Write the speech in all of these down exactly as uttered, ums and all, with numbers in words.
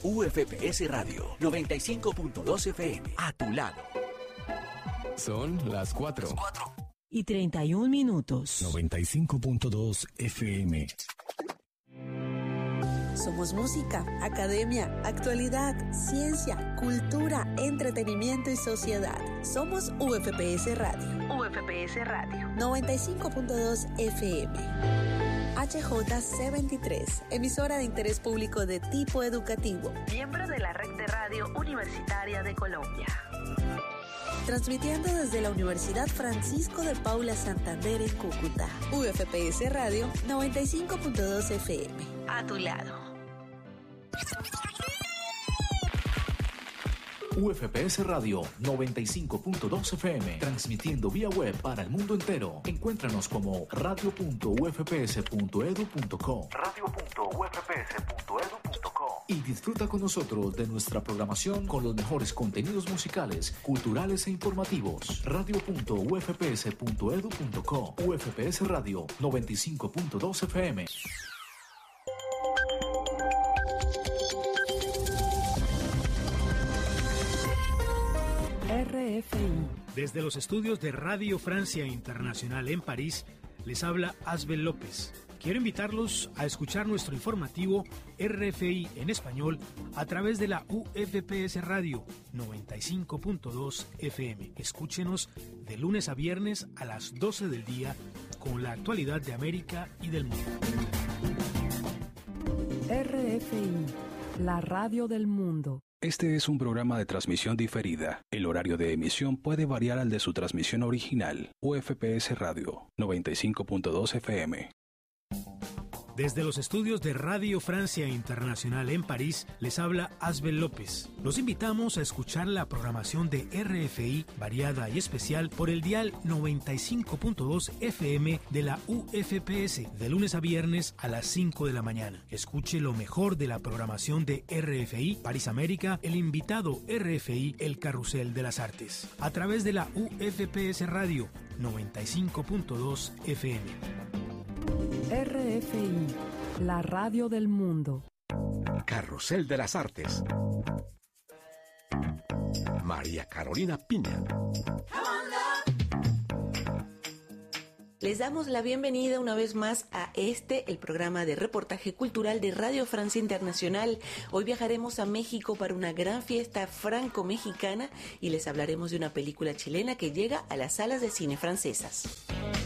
U F P S Radio noventa y cinco punto dos F M. A tu lado. Son las cuatro. Y treinta y un minutos. noventa y cinco punto dos F M. Somos música, academia, actualidad, ciencia, cultura, entretenimiento y sociedad. Somos U F P S Radio. U F P S Radio. noventa y cinco punto dos F M. H J C veintitrés, emisora de interés público de tipo educativo. Miembro de la Red de Radio Universitaria de Colombia. Transmitiendo desde la Universidad Francisco de Paula Santander en Cúcuta. U F P S Radio noventa y cinco punto dos F M. A tu lado. U F P S Radio noventa y cinco punto dos F M, transmitiendo vía web para el mundo entero. Encuéntranos como radio punto u f p s punto e d u punto co. radio punto u f p s punto e d u punto co. Y disfruta con nosotros de nuestra programación con los mejores contenidos musicales, culturales e informativos. radio punto u f p s punto e d u punto co. U F P S Radio noventa y cinco punto dos F M. R F I. Desde los estudios de Radio Francia Internacional en París, les habla Asbel López. Quiero invitarlos a escuchar nuestro informativo R F I en español a través de la U F P S Radio noventa y cinco punto dos F M. Escúchenos de lunes a viernes a las doce del día con la actualidad de América y del mundo. R F I, la radio del mundo. Este es un programa de transmisión diferida. El horario de emisión puede variar al de su transmisión original. U F P S Radio noventa y cinco punto dos F M. Desde los estudios de Radio Francia Internacional en París, les habla Asbel López. Los invitamos a escuchar la programación de R F I variada y especial por el dial noventa y cinco punto dos F M de la U F P S, de lunes a viernes a las cinco de la mañana. Escuche lo mejor de la programación de R F I París América, el invitado R F I, el Carrusel de las Artes, a través de la U F P S Radio noventa y cinco punto dos F M. R F I, la radio del mundo. Carrusel de las Artes. María Carolina Piña. Les damos la bienvenida una vez más a este, el programa de reportaje cultural de Radio Francia Internacional. Hoy viajaremos a México para una gran fiesta franco-mexicana y les hablaremos de una película chilena que llega a las salas de cine francesas.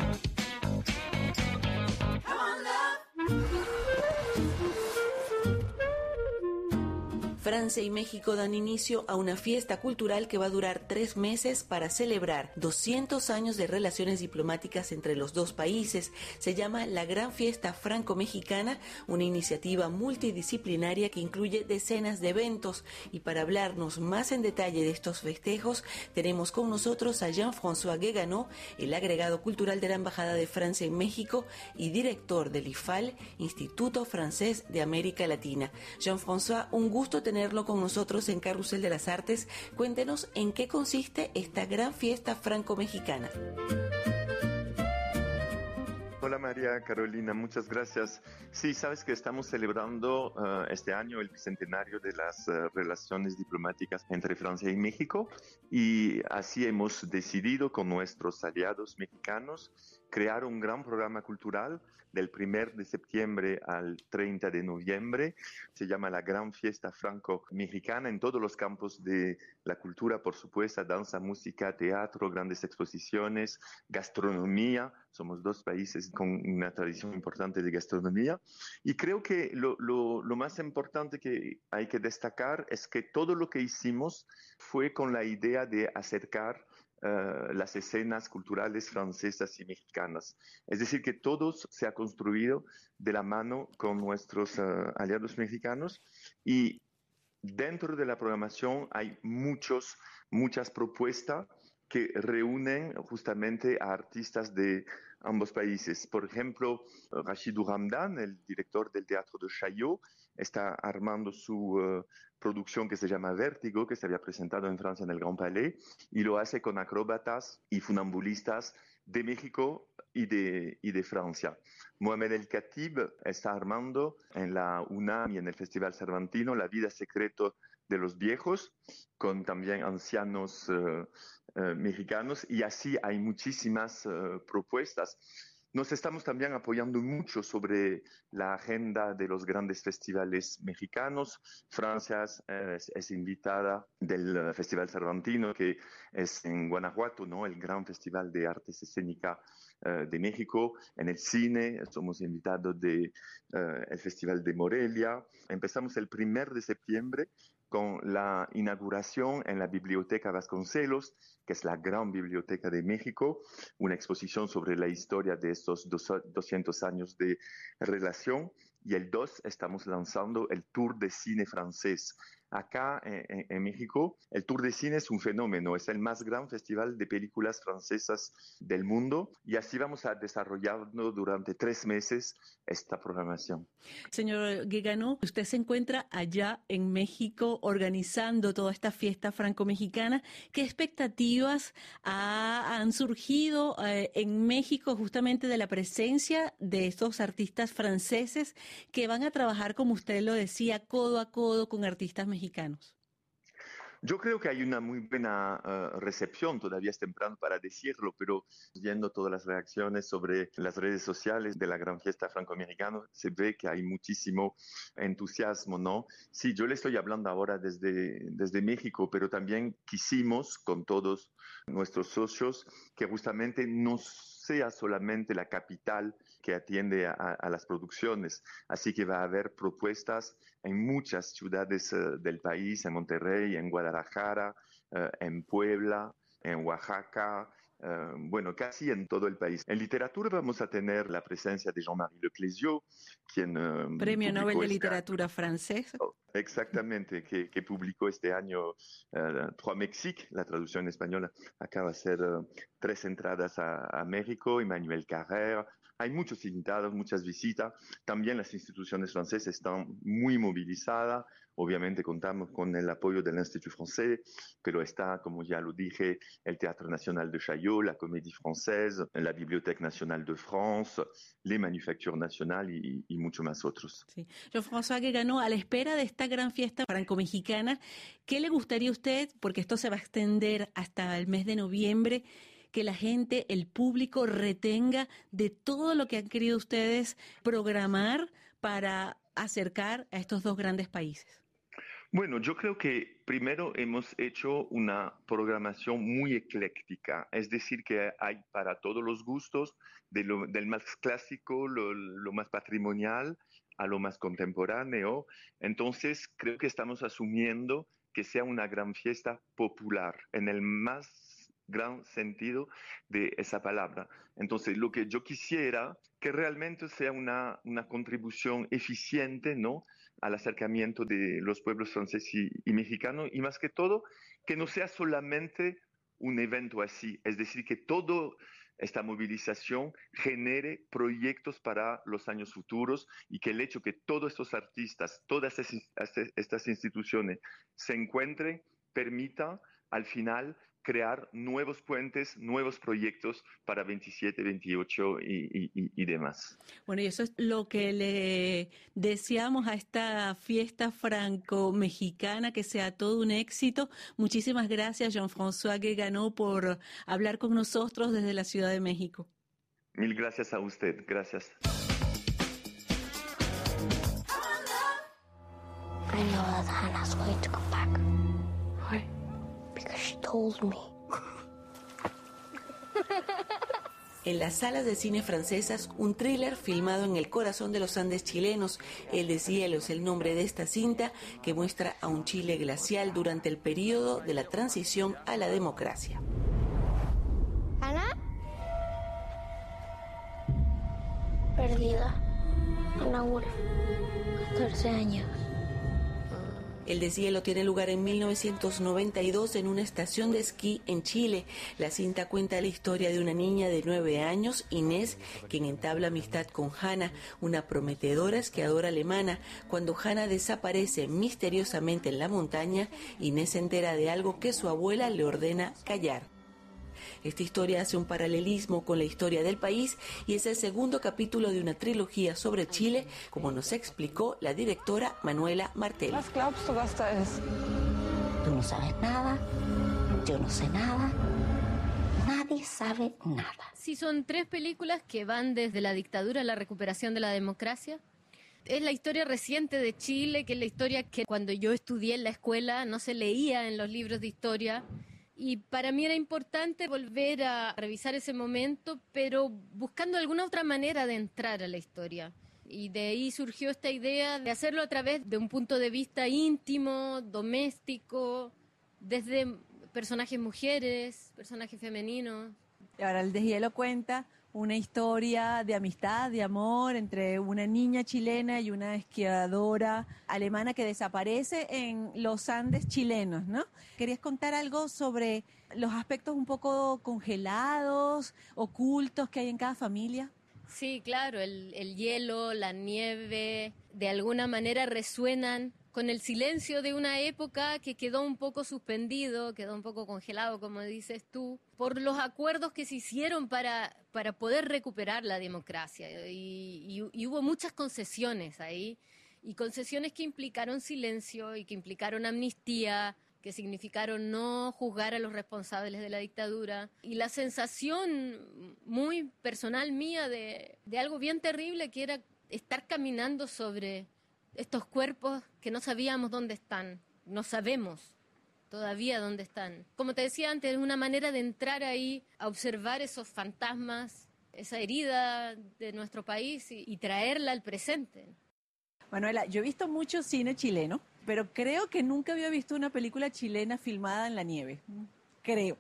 Francia y México dan inicio a una fiesta cultural que va a durar tres meses para celebrar doscientos años de relaciones diplomáticas entre los dos países. Se llama la Gran Fiesta Franco-Mexicana, una iniciativa multidisciplinaria que incluye decenas de eventos. Y para hablarnos más en detalle de estos festejos, tenemos con nosotros a Jean-François Guéganot, el agregado cultural de la Embajada de Francia en México y director del I F A L, Instituto Francés de América Latina. Jean-François, un gusto tener tenerlo con nosotros en Carrusel de las Artes. Cuéntenos en qué consiste esta gran fiesta franco-mexicana. Hola María Carolina, muchas gracias. Sí, sabes que estamos celebrando uh, este año el bicentenario de las uh, relaciones diplomáticas entre Francia y México y así hemos decidido con nuestros aliados mexicanos crear un gran programa cultural del primero de septiembre al treinta de noviembre. Se llama la Gran Fiesta Franco-Mexicana en todos los campos de la cultura, por supuesto, danza, música, teatro, grandes exposiciones, gastronomía. Somos dos países con una tradición importante de gastronomía. Y creo que lo, lo, lo más importante que hay que destacar es que todo lo que hicimos fue con la idea de acercar Uh, las escenas culturales francesas y mexicanas. Es decir, que todo se ha construido de la mano con nuestros uh, aliados mexicanos y dentro de la programación hay muchos, muchas propuestas que reúnen justamente a artistas de ambos países. Por ejemplo, Rachidou Ramdan, el director del Teatro de Chaillot, está armando su uh, producción que se llama Vértigo, que se había presentado en Francia en el Grand Palais, y lo hace con acróbatas y funambulistas de México y de, y de Francia. Mohamed El Khatib está armando en la UNAM y en el Festival Cervantino La vida secreta de los viejos, con también ancianos uh, uh, mexicanos, y así hay muchísimas uh, propuestas. Nos estamos también apoyando mucho sobre la agenda de los grandes festivales mexicanos. Francia es, es invitada del Festival Cervantino, que es en Guanajuato, ¿no? El gran festival de artes escénicas uh, de México. En el cine somos invitados del uh, Festival de Morelia. Empezamos el primero de septiembre con la inauguración en la Biblioteca Vasconcelos, que es la gran biblioteca de México, una exposición sobre la historia de estos doscientos años de relación. Y el dos estamos lanzando el Tour de Cine francés. Acá en, en México, el Tour de Cine es un fenómeno, es el más gran festival de películas francesas del mundo, y así vamos a desarrollarlo durante tres meses esta programación. Señor Guéganot, usted se encuentra allá en México organizando toda esta fiesta franco-mexicana. ¿Qué expectativas ha, han surgido eh, en México justamente de la presencia de estos artistas franceses que van a trabajar, como usted lo decía, codo a codo con artistas mexicanos? Yo creo que hay una muy buena uh, recepción, todavía es temprano para decirlo, pero viendo todas las reacciones sobre las redes sociales de la gran fiesta franco-americana, se ve que hay muchísimo entusiasmo, ¿no? Sí, yo le estoy hablando ahora desde, desde México, pero también quisimos con todos nuestros socios que justamente no sea solamente la capital que atiende a, a las producciones, así que va a haber propuestas en muchas ciudades uh, del país, en Monterrey, en Guadalajara, uh, en Puebla, en Oaxaca, uh, bueno, casi en todo el país. En literatura vamos a tener la presencia de Jean-Marie Le Clésio, quien uh, Premio Nobel de este Literatura año, francés. Oh, exactamente, que, que publicó este año uh, Trois Mexiques, la traducción española. Acaba de ser uh, tres entradas a, a México, Emmanuel Carrère. Hay muchos invitados, muchas visitas. También las instituciones francesas están muy movilizadas. Obviamente contamos con el apoyo del Institut Français, pero está, como ya lo dije, el Teatro Nacional de Chaillot, la Comédie Française, la Bibliothèque Nationale de France, les Manufactures Nationales y, y mucho más otros. Sí. Jean-François Guéganot, a la espera de esta gran fiesta franco-mexicana, ¿qué le gustaría a usted, porque esto se va a extender hasta el mes de noviembre, que la gente, el público, retenga de todo lo que han querido ustedes programar para acercar a estos dos grandes países? Bueno, yo creo que primero hemos hecho una programación muy ecléctica, es decir, que hay para todos los gustos, de lo, del más clásico, lo, lo más patrimonial, a lo más contemporáneo. Entonces, creo que estamos asumiendo que sea una gran fiesta popular, en el más gran sentido de esa palabra. Entonces, lo que yo quisiera que realmente sea una, una contribución eficiente, ¿no?, al acercamiento de los pueblos franceses y, y mexicanos, y más que todo, que no sea solamente un evento así, es decir, que toda esta movilización genere proyectos para los años futuros, y que el hecho que todos estos artistas, todas estas instituciones se encuentren, permita al final crear nuevos puentes, nuevos proyectos para veintisiete, veintiocho y, y, y demás. Bueno, y eso es lo que le deseamos a esta fiesta franco-mexicana, que sea todo un éxito. Muchísimas gracias, Jean-François Guéganot, por hablar con nosotros desde la Ciudad de México. Mil gracias a usted. Gracias. I know that Hannah's going to come back. Why? Because she told me. En las salas de cine francesas, un thriller filmado en el corazón de los Andes chilenos. El deshielo es el nombre de esta cinta, que muestra a un Chile glacial durante el periodo de la transición a la democracia. ¿Hannah? Perdida. Ana Wolf, catorce años. El deshielo tiene lugar en mil novecientos noventa y dos en una estación de esquí en Chile. La cinta cuenta la historia de una niña de nueve años, Inés, quien entabla amistad con Hannah, una prometedora esquiadora alemana. Cuando Hannah desaparece misteriosamente en la montaña, Inés se entera de algo que su abuela le ordena callar. Esta historia hace un paralelismo con la historia del país y es el segundo capítulo de una trilogía sobre Chile, como nos explicó la directora Manuela Martel. Was glaubst du, was da ist? Tú no sabes nada, yo no sé nada, nadie sabe nada. Sí, son tres películas que van desde la dictadura a la recuperación de la democracia. Es la historia reciente de Chile, que es la historia que cuando yo estudié en la escuela no se leía en los libros de historia. Y para mí era importante volver a revisar ese momento, pero buscando alguna otra manera de entrar a la historia. Y de ahí surgió esta idea de hacerlo a través de un punto de vista íntimo, doméstico, desde personajes mujeres, personajes femeninos. Y ahora el Deshielo cuenta una historia de amistad, de amor entre una niña chilena y una esquiadora alemana que desaparece en los Andes chilenos, ¿no? ¿Querías contar algo sobre los aspectos un poco congelados, ocultos que hay en cada familia? Sí, claro, el, el hielo, la nieve, de alguna manera resuenan con el silencio de una época que quedó un poco suspendido, quedó un poco congelado, como dices tú, por los acuerdos que se hicieron para, para poder recuperar la democracia. Y, y, y hubo muchas concesiones ahí, y concesiones que implicaron silencio y que implicaron amnistía, que significaron no juzgar a los responsables de la dictadura. Y la sensación muy personal mía de, de algo bien terrible, que era estar caminando sobre estos cuerpos que no sabíamos dónde están, no sabemos todavía dónde están. Como te decía antes, es una manera de entrar ahí, a observar esos fantasmas, esa herida de nuestro país y, y traerla al presente. Manuela, yo he visto mucho cine chileno, pero creo que nunca había visto una película chilena filmada en la nieve. Creo.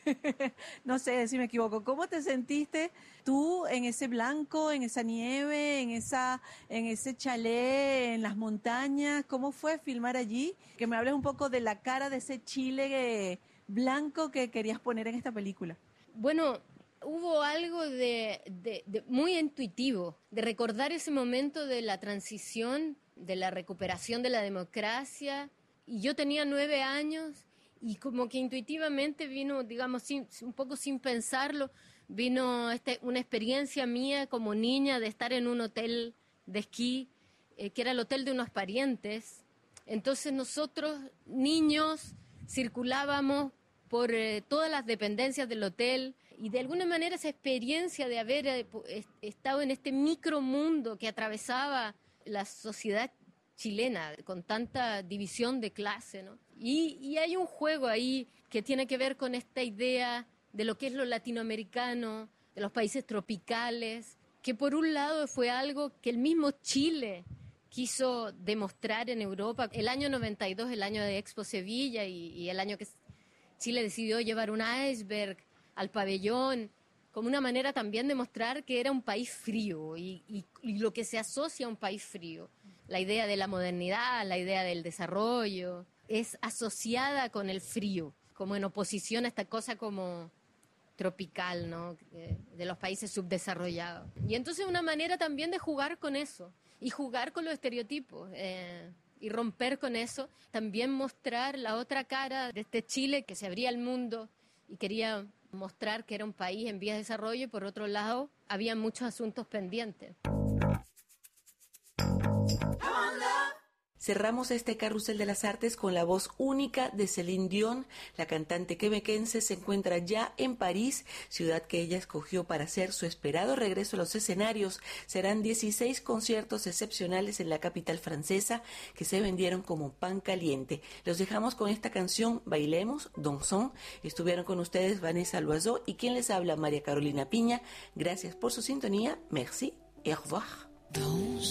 No sé si me equivoco. ¿Cómo te sentiste tú en ese blanco, en esa nieve, en esa, en ese chalet, en las montañas? ¿Cómo fue filmar allí? Que me hables un poco de la cara de ese Chile blanco que querías poner en esta película. Bueno, hubo algo de, de, de muy intuitivo, de recordar ese momento de la transición, de la recuperación de la democracia. Y yo tenía nueve años. Y como que intuitivamente vino, digamos, sin, un poco sin pensarlo, vino este, una experiencia mía como niña de estar en un hotel de esquí, eh, que era el hotel de unos parientes. Entonces nosotros, niños, circulábamos por eh, todas las dependencias del hotel y de alguna manera esa experiencia de haber eh, estado en este micromundo que atravesaba la sociedad chilena, con tanta división de clase, ¿no? Y, y hay un juego ahí que tiene que ver con esta idea de lo que es lo latinoamericano, de los países tropicales, que por un lado fue algo que el mismo Chile quiso demostrar en Europa. El año noventa y dos, el año de Expo Sevilla, y, y el año que Chile decidió llevar un iceberg al pabellón, como una manera también de mostrar que era un país frío y, y, y lo que se asocia a un país frío. La idea de la modernidad, la idea del desarrollo, es asociada con el frío, como en oposición a esta cosa como tropical, ¿no? De, de los países subdesarrollados. Y entonces una manera también de jugar con eso, y jugar con los estereotipos, eh, y romper con eso, también mostrar la otra cara de este Chile que se abría al mundo y quería mostrar que era un país en vías de desarrollo, y por otro lado había muchos asuntos pendientes. Cerramos este carrusel de las artes con la voz única de Céline Dion. La cantante quebequense se encuentra ya en París, ciudad que ella escogió para hacer su esperado regreso a los escenarios. Serán dieciséis conciertos excepcionales en la capital francesa que se vendieron como pan caliente. Los dejamos con esta canción, Bailemos, Dansons. Estuvieron con ustedes Vanessa Loiseau y quien les habla, María Carolina Piña. Gracias por su sintonía. Merci et au revoir.